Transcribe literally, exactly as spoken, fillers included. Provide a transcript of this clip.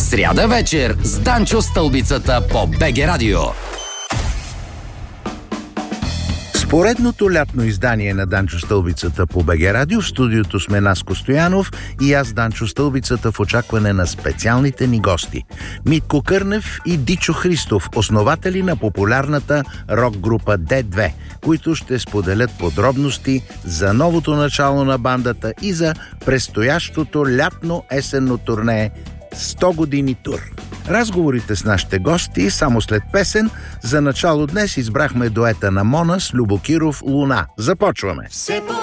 Сряда вечер с Данчо Стълбицата по БГ Радио. С поредното лятно издание на Данчо Стълбицата по БГ Радио в студиото сме Наско Стоянов и аз, Данчо Стълбицата, в очакване на специалните ни гости. Митко Кърнев и Дичо Христов, основатели на популярната рок-група Д две, които ще споделят подробности за новото начало на бандата и за предстоящото лятно-есенно турне сто години тур. Разговорите с нашите гости само след песен. За начало днес избрахме дуета на Мона с Любо Киров «Луна». Започваме!